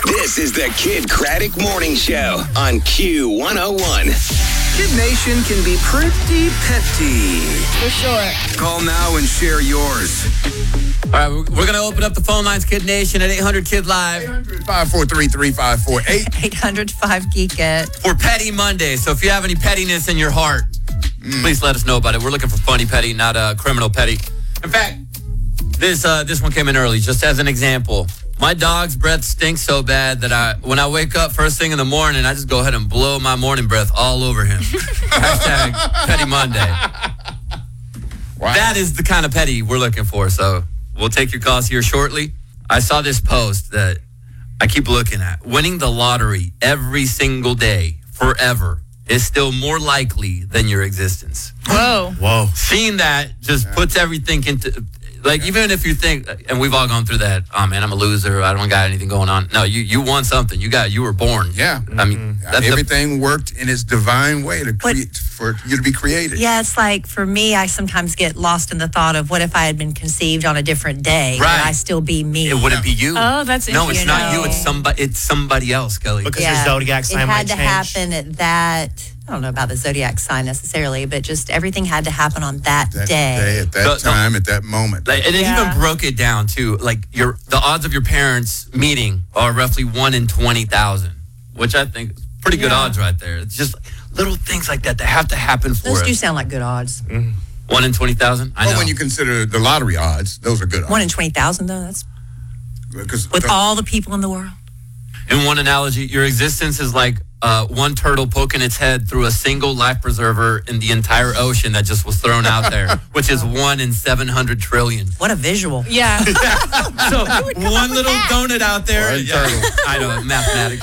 This is the Kid Craddock Morning Show on Q101. Kid Nation can be pretty petty. For sure. Call now and share yours. All right, we're going to open up the phone lines, Kid Nation, at 800-KID-LIVE. 800-543-3548. 800-5-GEEK-IT. For Petty Monday. So if you have any pettiness in your heart, please let us know about it. We're looking for funny petty, not criminal petty. In fact, this one came in early, just as an example. My dog's breath stinks so bad that when I wake up first thing in the morning, I just go ahead and blow my morning breath all over him. Hashtag Petty Monday. Wow. That is the kind of petty we're looking for. So we'll take your calls here shortly. I saw this post that I keep looking at. Winning the lottery every single day, forever, is still more likely than your existence. Whoa. Seeing that just puts everything into... Like, even if you think, and we've all gone through that, oh, man, I'm a loser, I don't got anything going on. No, you won something. You were born. Yeah. I mean, everything worked in its divine way for you to be created. Yeah, it's like, for me, I sometimes get lost in the thought of what if I had been conceived on a different day? Right. Would I still be me? It wouldn't be you. Oh, that's interesting. No, it's not you. It's somebody else, Kelly. Because your zodiac sign might change. It had to happen at that... I don't know about the zodiac sign necessarily, but just everything had to happen on that day. At that time, at that moment. Like, and it even broke it down too. Like the odds of your parents meeting are roughly 1 in 20,000, which I think is pretty good odds right there. It's just little things like that have to happen for us. Those do sound like good odds. 1 in 20,000. I know. Well, when you consider the lottery odds, those are good odds. 1 in 20,000 though. That's with all the people in the world. In one analogy, your existence is like one turtle poking its head through a single life preserver in the entire ocean that just was thrown out there, which is 1 in 700 trillion. What a visual. Yeah. So one little donut out there. Turtle. I know, mathematics.